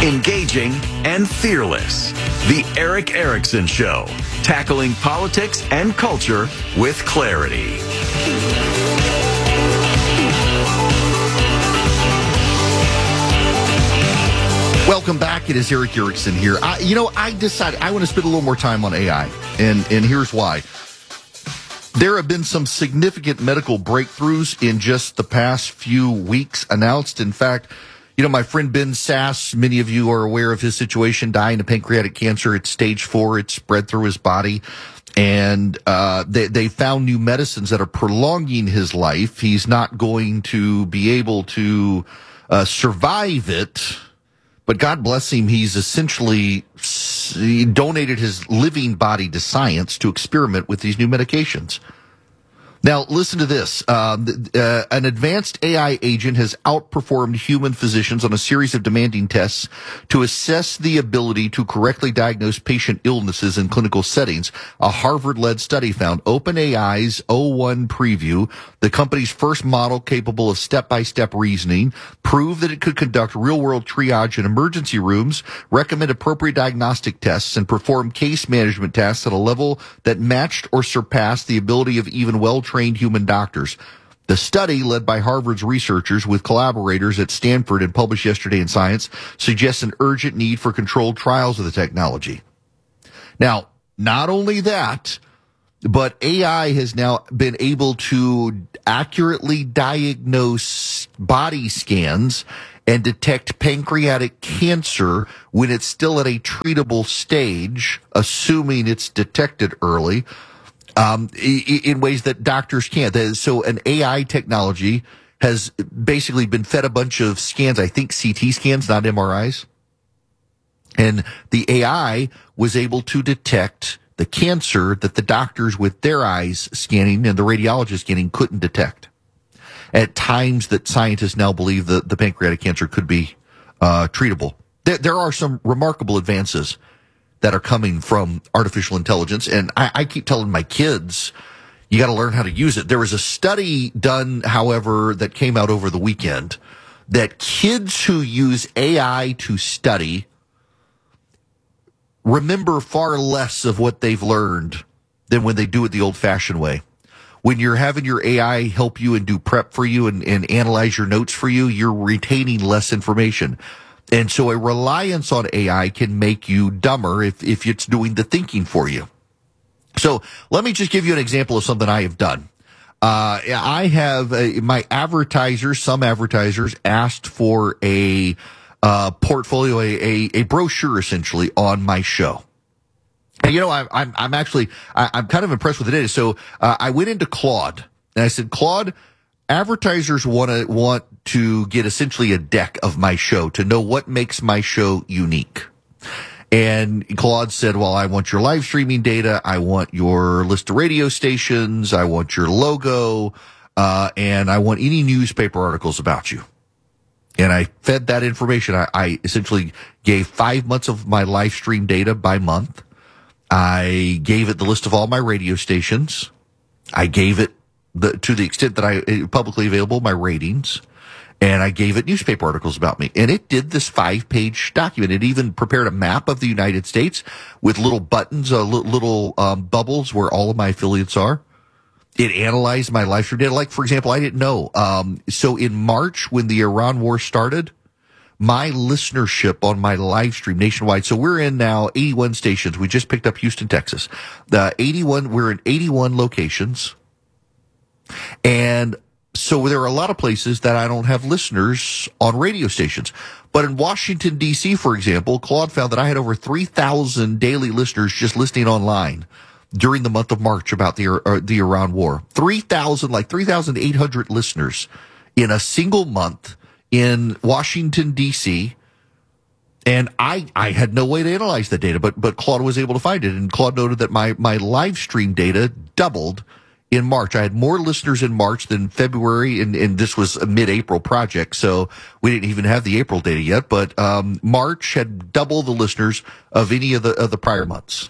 Engaging and fearless. The Eric Erickson Show. Tackling politics and culture with clarity. Welcome back. It is Eric Erickson here. I decided I want to spend a little more time on AI, and here's why. There have been some significant medical breakthroughs in just the past few weeks announced. In fact, my friend Ben Sass, many of you are aware of his situation, dying of pancreatic cancer. It's stage 4. It's spread through his body. And they found new medicines that are prolonging his life. He's not going to be able to survive it. But God bless him, he's essentially donated his living body to science to experiment with these new medications. Now, listen to this. An advanced AI agent has outperformed human physicians on a series of demanding tests to assess the ability to correctly diagnose patient illnesses in clinical settings. A Harvard-led study found OpenAI's O1 Preview, the company's first model capable of step-by-step reasoning, proved that it could conduct real-world triage in emergency rooms, recommend appropriate diagnostic tests, and perform case management tasks at a level that matched or surpassed the ability of even well-trained human doctors. The study, led by Harvard's researchers with collaborators at Stanford and published yesterday in Science, suggests an urgent need for controlled trials of the technology. Now, not only that, but AI has now been able to accurately diagnose body scans and detect pancreatic cancer when it's still at a treatable stage, assuming it's detected early, in ways that doctors can't. So an AI technology has basically been fed a bunch of scans, I think CT scans, not MRIs. And the AI was able to detect the cancer that the doctors with their eyes scanning and the radiologists scanning couldn't detect. At times that scientists now believe that the pancreatic cancer could be treatable. There are some remarkable advances that are coming from artificial intelligence. And I keep telling my kids, you got to learn how to use it. There was a study done, however, that came out over the weekend that kids who use AI to study remember far less of what they've learned than when they do it the old-fashioned way. When you're having your AI help you and do prep for you and analyze your notes for you, you're retaining less information. And so a reliance on AI can make you dumber if it's doing the thinking for you. So let me just give you an example of something I have done. I have my advertisers, some advertisers asked for a portfolio, a brochure essentially on my show. And I'm kind of impressed with the data. So I went into Claude and I said, Claude, advertisers want to get essentially a deck of my show to know what makes my show unique. And Claude said, well, I want your live streaming data. I want your list of radio stations. I want your logo. And I want any newspaper articles about you. And I fed that information. I essentially gave 5 months of my live stream data by month. I gave it the list of all my radio stations. I gave it to the extent that I publicly available, my ratings, and I gave it newspaper articles about me. And it did this 5-page document. It even prepared a map of the United States with little buttons, little bubbles where all of my affiliates are. It analyzed my live stream data. Like, for example, I didn't know. So in March, when the Iran war started, my listenership on my live stream nationwide. So we're in now 81 stations. We just picked up Houston, Texas. We're in 81 locations. And so there are a lot of places that I don't have listeners on radio stations. But in Washington, D.C., for example, Claude found that I had over 3,000 daily listeners just listening online during the month of March about the Iran war. 3,800 listeners in a single month in Washington, D.C., and I had no way to analyze that data, but Claude was able to find it. And Claude noted that my live stream data doubled in March. I had more listeners in March than February, and this was a mid-April project, so we didn't even have the April data yet, but March had double the listeners of any of the prior months.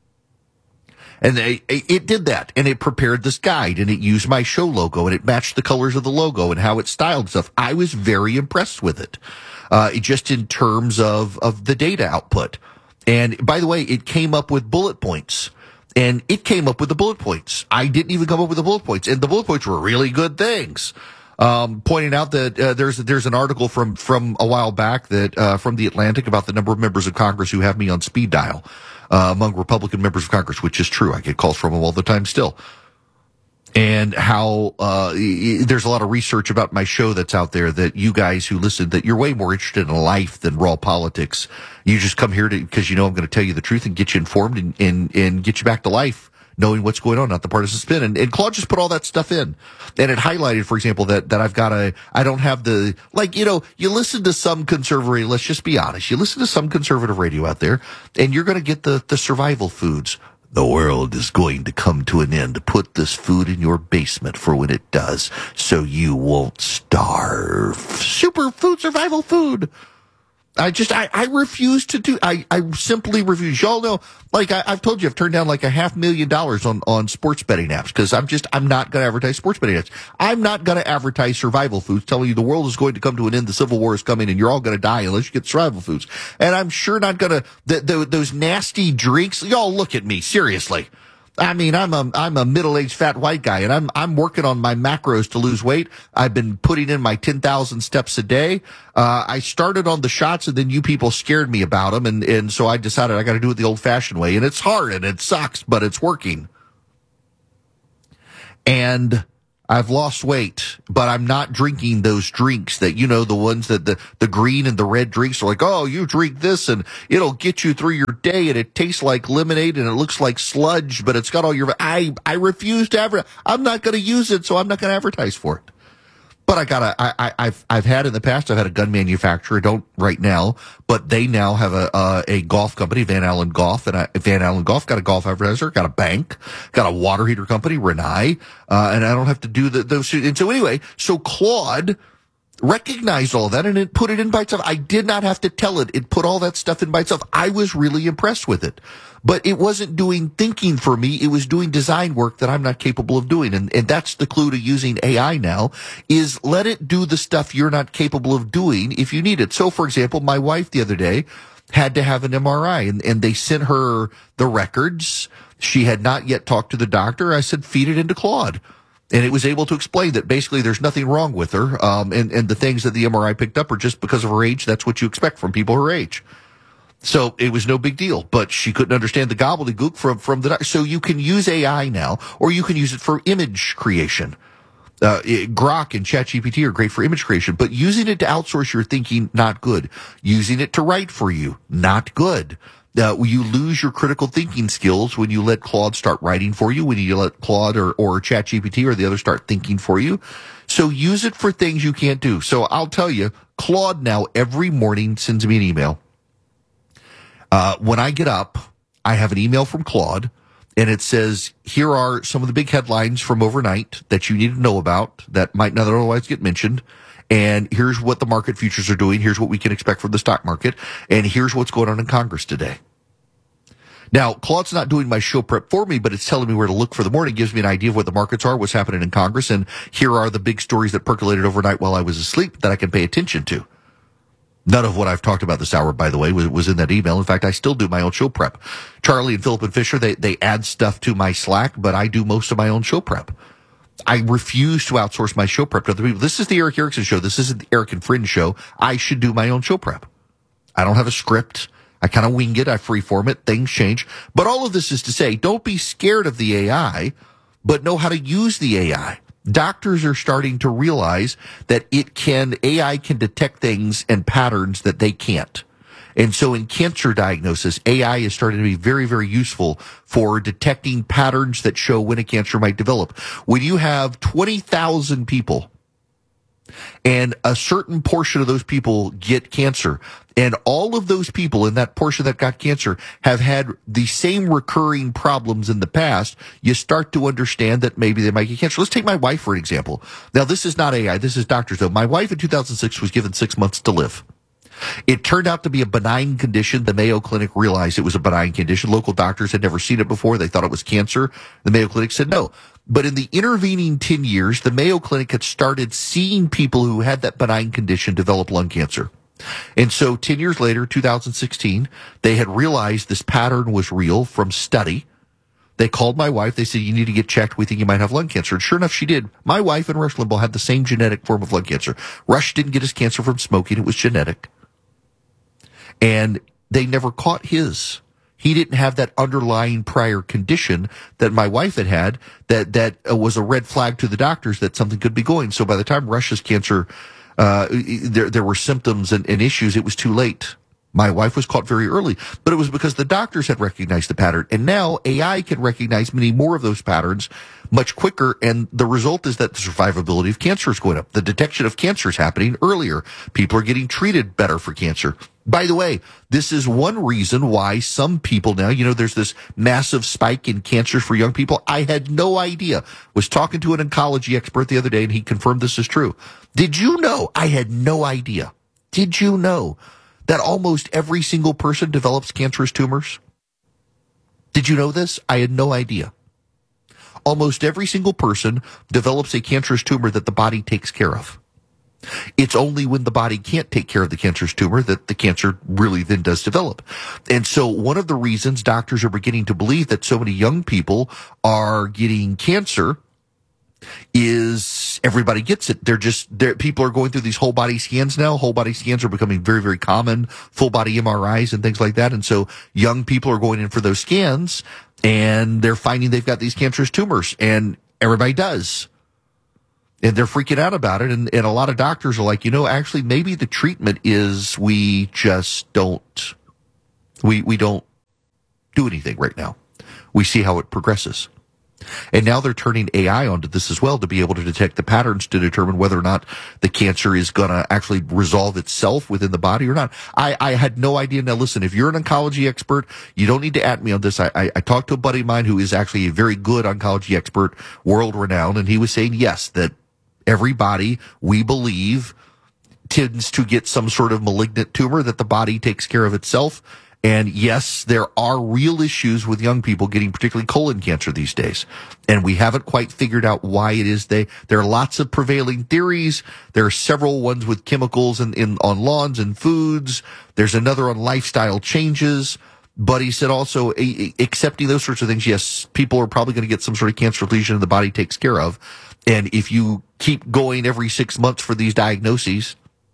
And it did that, and it prepared this guide, and it used my show logo, and it matched the colors of the logo and how it's styled and stuff. I was very impressed with it. just in terms of the data output. And by the way, it came up with bullet points. And it came up with the bullet points. I didn't even come up with the bullet points. And the bullet points were really good things. Pointing out that there's an article from a while back that from the Atlantic about the number of members of Congress who have me on speed dial among Republican members of Congress, which is true. I get calls from them all the time still. And how there's a lot of research about my show that's out there that you guys who listen, that you're way more interested in life than raw politics. You just come here because you know I'm going to tell you the truth and get you informed and get you back to life, knowing what's going on, not the partisan spin. And Claude just put all that stuff in. And it highlighted, for example, that I don't have the, you listen to some conservative, let's just be honest, you listen to some conservative radio out there, and you're going to get the survival foods. The world is going to come to an end. Put this food in your basement for when it does, so you won't starve. Super food, survival food. I refuse to do, I simply refuse. Y'all know, I've told you, I've turned down like $500,000 on sports betting apps because I'm not going to advertise sports betting apps. I'm not going to advertise survival foods telling you the world is going to come to an end, the Civil War is coming, and you're all going to die unless you get survival foods. And I'm sure not going to, those nasty drinks, y'all look at me, seriously. I mean, I'm a middle-aged fat white guy, and I'm working on my macros to lose weight. I've been putting in my 10,000 steps a day. I started on the shots, and then you people scared me about them, and so I decided I got to do it the old-fashioned way. And it's hard, and it sucks, but it's working. And I've lost weight, but I'm not drinking those drinks that, the ones that the green and the red drinks are like, oh, you drink this and it'll get you through your day and it tastes like lemonade and it looks like sludge, but it's got all your, I refuse to advertise. I'm not going to use it, so I'm not going to advertise for it. But I've had in the past, I've had a gun manufacturer, don't right now, but they now have a golf company, Van Allen Golf, and Van Allen Golf got a golf advertiser, got a bank, got a water heater company, Rinnai, and I don't have to do those. And so anyway, so Claude recognized all that and it put it in by itself. I did not have to tell it. It put all that stuff in by itself. I was really impressed with it. But it wasn't doing thinking for me. It was doing design work that I'm not capable of doing. And that's the clue to using AI now, is let it do the stuff you're not capable of doing if you need it. So, for example, my wife the other day had to have an MRI and they sent her the records. She had not yet talked to the doctor. I said, feed it into Claude. And it was able to explain that basically there's nothing wrong with her. And the things that the MRI picked up are just because of her age. That's what you expect from people her age. So it was no big deal, but she couldn't understand the gobbledygook from the doctor. So you can use AI now, or you can use it for image creation. Grok and ChatGPT are great for image creation, but using it to outsource your thinking, not good. Using it to write for you, not good. You lose your critical thinking skills when you let Claude start writing for you, when you let Claude or ChatGPT or the other start thinking for you. So use it for things you can't do. So I'll tell you, Claude now every morning sends me an email. When I get up, I have an email from Claude, and it says, here are some of the big headlines from overnight that you need to know about that might not otherwise get mentioned. And here's what the market futures are doing. Here's what we can expect from the stock market. And here's what's going on in Congress today. Now, Claude's not doing my show prep for me, but it's telling me where to look for the morning, gives me an idea of what the markets are, what's happening in Congress, and here are the big stories that percolated overnight while I was asleep that I can pay attention to. None of what I've talked about this hour, by the way, was in that email. In fact, I still do my own show prep. Charlie and Philip and Fisher, they add stuff to my Slack, but I do most of my own show prep. I refuse to outsource my show prep to other people. This is the Eric Erickson show. This isn't the Eric and Friend show. I should do my own show prep. I don't have a script. I kind of wing it. I freeform it. Things change. But all of this is to say, don't be scared of the AI, but know how to use the AI. Doctors are starting to realize that AI can detect things and patterns that they can't. And so in cancer diagnosis, AI is starting to be very, very useful for detecting patterns that show when a cancer might develop. When you have 20,000 people and a certain portion of those people get cancer, and all of those people in that portion that got cancer have had the same recurring problems in the past, you start to understand that maybe they might get cancer. Let's take my wife for an example. Now, this is not AI. This is doctors, though. My wife in 2006 was given 6 months to live. It turned out to be a benign condition. The Mayo Clinic realized it was a benign condition. Local doctors had never seen it before. They thought it was cancer. The Mayo Clinic said no. But in the intervening 10 years, the Mayo Clinic had started seeing people who had that benign condition develop lung cancer. And so 10 years later, 2016, they had realized this pattern was real from study. They called my wife. They said, you need to get checked. We think you might have lung cancer. And sure enough, she did. My wife and Rush Limbaugh had the same genetic form of lung cancer. Rush didn't get his cancer from smoking. It was genetic. And they never caught his. He didn't have that underlying prior condition that my wife had that was a red flag to the doctors that something could be going. So by the time Rush's cancer, there were symptoms and issues, it was too late. My wife was caught very early, but it was because the doctors had recognized the pattern. And now AI can recognize many more of those patterns much quicker. And the result is that the survivability of cancer is going up. The detection of cancer is happening earlier. People are getting treated better for cancer. By the way, this is one reason why some people now, there's this massive spike in cancer for young people. I had no idea. Was talking to an oncology expert the other day and he confirmed this is true. Did you know? I had no idea. Did you know that almost every single person develops cancerous tumors? Did you know this? I had no idea. Almost every single person develops a cancerous tumor that the body takes care of. It's only when the body can't take care of the cancerous tumor that the cancer really then does develop. And so one of the reasons doctors are beginning to believe that so many young people are getting cancer is everybody gets it. People are going through these whole body scans now. Whole body scans are becoming very, very common, full body MRIs and things like that. And so young people are going in for those scans and they're finding they've got these cancerous tumors, and everybody does. And they're freaking out about it. And a lot of doctors are like, actually maybe the treatment is we just don't do anything right now. We see how it progresses. And now they're turning AI onto this as well to be able to detect the patterns to determine whether or not the cancer is going to actually resolve itself within the body or not. I had no idea. Now, listen, if you're an oncology expert, you don't need to at me on this. I talked to a buddy of mine who is actually a very good oncology expert, world renowned, and he was saying, yes, that everybody, we believe, tends to get some sort of malignant tumor that the body takes care of itself. And yes, there are real issues with young people getting particularly colon cancer these days. And we haven't quite figured out why it is there are lots of prevailing theories. There are several ones with chemicals on lawns and foods. There's another on lifestyle changes. But he said also, accepting those sorts of things, yes, people are probably going to get some sort of cancer lesion the body takes care of. And if you keep going every 6 months for these diagnoses,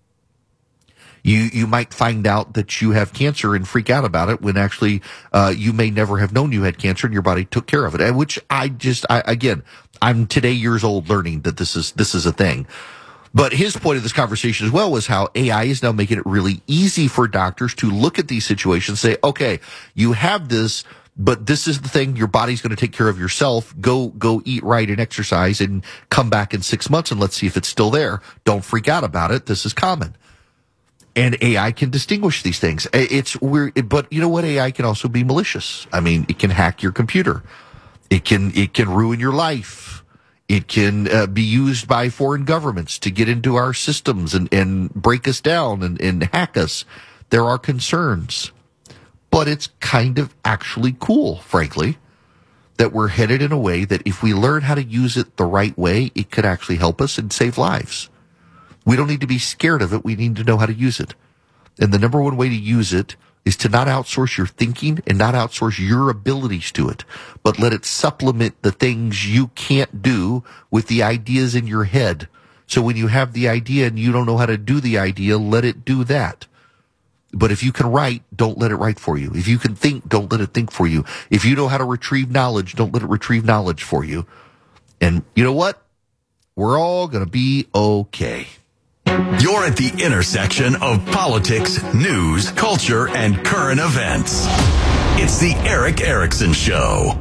you might find out that you have cancer and freak out about it when actually you may never have known you had cancer and your body took care of it. And which I'm today years old learning that this is a thing. But his point of this conversation as well was how AI is now making it really easy for doctors to look at these situations, say, okay, you have this, but this is the thing, your body's going to take care of yourself. Go eat right and exercise and come back in 6 months and let's see if it's still there. Don't freak out about it. This is common. And AI can distinguish these things. It's weird, but you know what? AI can also be malicious. I mean, it can hack your computer. It can ruin your life. It can be used by foreign governments to get into our systems and break us down and hack us. There are concerns. But it's kind of actually cool, frankly, that we're headed in a way that if we learn how to use it the right way, it could actually help us and save lives. We don't need to be scared of it. We need to know how to use it. And the number one way to use it is to not outsource your thinking and not outsource your abilities to it, but let it supplement the things you can't do with the ideas in your head. So when you have the idea and you don't know how to do the idea, let it do that. But if you can write, don't let it write for you. If you can think, don't let it think for you. If you know how to retrieve knowledge, don't let it retrieve knowledge for you. And you know what? We're all going to be okay. You're at the intersection of politics, news, culture, and current events. It's the Erick Erickson Show.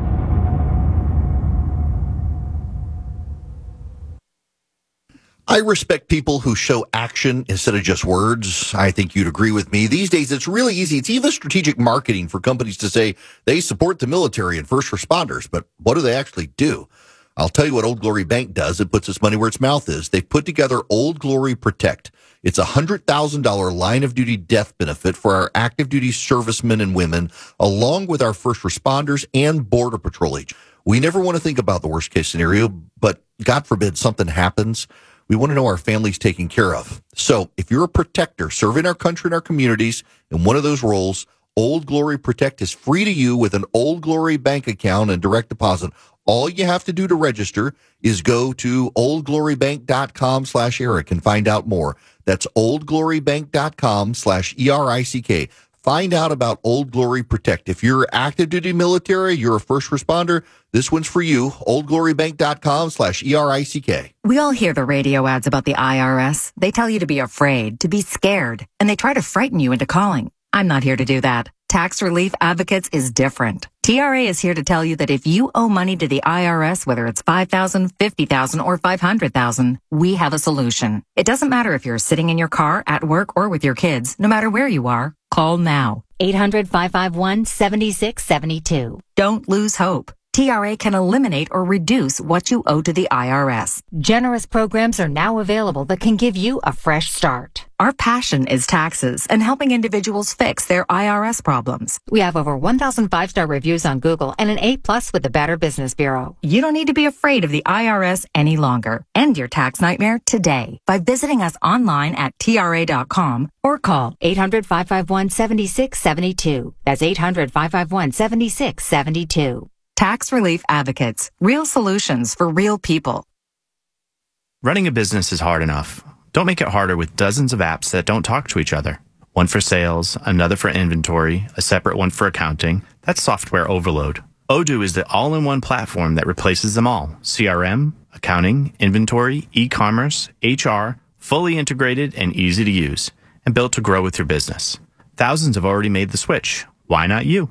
I respect people who show action instead of just words. I think you'd agree with me. These days, it's really easy. It's even strategic marketing for companies to say they support the military and first responders, but what do they actually do? I'll tell you what Old Glory Bank does. It puts its money where its mouth is. They've put together Old Glory Protect. It's a $100,000 line of duty death benefit for our active duty servicemen and women, along with our first responders and Border Patrol agents. We never want to think about the worst case scenario, but God forbid something happens. We want to know our family's taken care of. So if you're a protector serving our country and our communities in one of those roles, Old Glory Protect is free to you with an Old Glory bank account and direct deposit. All you have to do to register is go to oldglorybank.com/Eric and find out more. That's oldglorybank.com/ERICK. Find out about Old Glory Protect. If you're active duty military, you're a first responder, this one's for you. oldglorybank.com/ERICK. We all hear the radio ads about the IRS. They tell you to be afraid, to be scared, and they try to frighten you into calling. I'm not here to do that. Tax Relief Advocates is different. TRA is here to tell you that if you owe money to the IRS, whether it's $5,000, $50,000, or $500,000, we have a solution. It doesn't matter if you're sitting in your car, at work, or with your kids. No matter where you are, call now. 800-551-7672. Don't lose hope. TRA can eliminate or reduce what you owe to the IRS. Generous programs are now available that can give you a fresh start. Our passion is taxes and helping individuals fix their IRS problems. We have over 1,000 5-star reviews on Google and an A+ with the Better Business Bureau. You don't need to be afraid of the IRS any longer. End your tax nightmare today by visiting us online at TRA.com or call 800-551-7672. That's 800-551-7672. Tax Relief Advocates. Real solutions for real people. Running a business is hard enough. Don't make it harder with dozens of apps that don't talk to each other. One for sales, another for inventory, a separate one for accounting. That's software overload. Odoo is the all-in-one platform that replaces them all. CRM, accounting, inventory, e-commerce, HR, fully integrated and easy to use, and built to grow with your business. Thousands have already made the switch. Why not you?